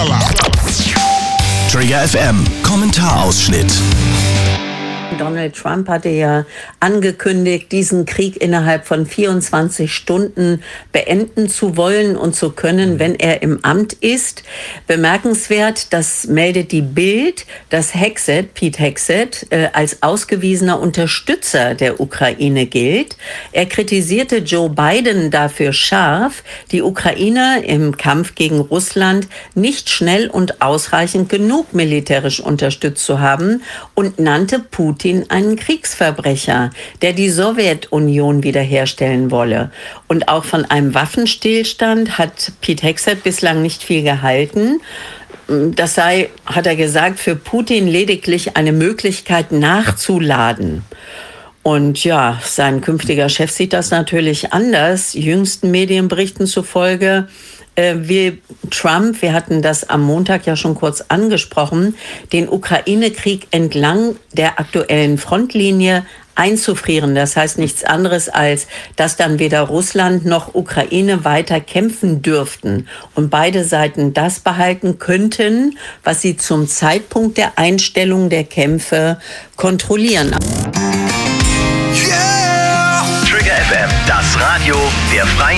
Trigger FM Kommentarausschnitt. Donald Trump hatte ja angekündigt, diesen Krieg innerhalb von 24 Stunden beenden zu wollen und zu können, wenn er im Amt ist. Bemerkenswert, das meldet die Bild, dass Pete Hegseth, als ausgewiesener Unterstützer der Ukraine gilt. Er kritisierte Joe Biden dafür scharf, die Ukrainer im Kampf gegen Russland nicht schnell und ausreichend genug militärisch unterstützt zu haben und nannte Putin einen Kriegsverbrecher, der die Sowjetunion wiederherstellen wolle. Und auch von einem Waffenstillstand hat Pete Hegseth bislang nicht viel gehalten. Das sei, hat er gesagt, für Putin lediglich eine Möglichkeit nachzuladen. Und ja, sein künftiger Chef sieht das natürlich anders. Jüngsten Medienberichten zufolge will Trump, wir hatten das am Montag ja schon kurz angesprochen, den Ukraine-Krieg entlang der aktuellen Frontlinie einzufrieren. Das heißt nichts anderes als, dass dann weder Russland noch Ukraine weiter kämpfen dürften und beide Seiten das behalten könnten, was sie zum Zeitpunkt der Einstellung der Kämpfe kontrollieren. Trigger FM, das Radio der Freien